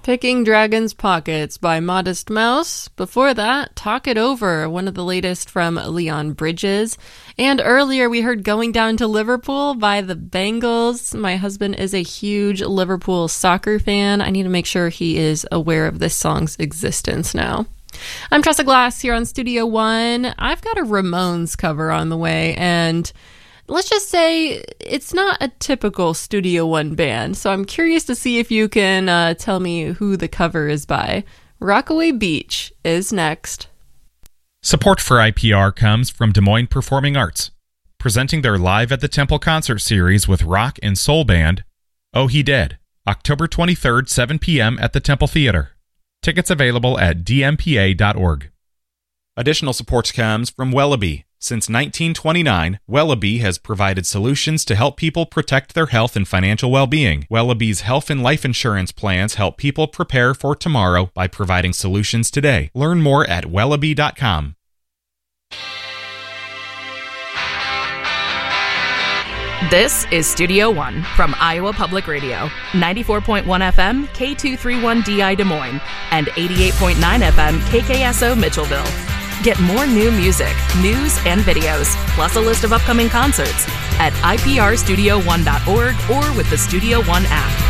Picking Dragon's Pockets by Modest Mouse. Before that, Talk It Over, one of the latest from Leon Bridges. And earlier we heard Going Down to Liverpool by the Bangles. My husband is a huge Liverpool soccer fan. I need to make sure he is aware of this song's existence now. I'm Tressa Glass here on Studio One. I've got a Ramones cover on the way, and let's just say it's not a typical Studio One band, so I'm curious to see if you can tell me who the cover is by. Rockaway Beach is next. Support for IPR comes from Des Moines Performing Arts, presenting their Live at the Temple concert series with rock and soul band Oh He Dead, October 23rd, 7 p.m. at the Temple Theater. Tickets available at dmpa.org. Additional support comes from Wellaby. Since 1929, Wellaby has provided solutions to help people protect their health and financial well-being. Wellaby's health and life insurance plans help people prepare for tomorrow by providing solutions today. Learn more at wellaby.com. This is Studio One from Iowa Public Radio, 94.1 FM, K231DI Des Moines, and 88.9 FM, KKSO Mitchellville. Get more new music, news, and videos, plus a list of upcoming concerts at iprstudio1.org or with the Studio One app.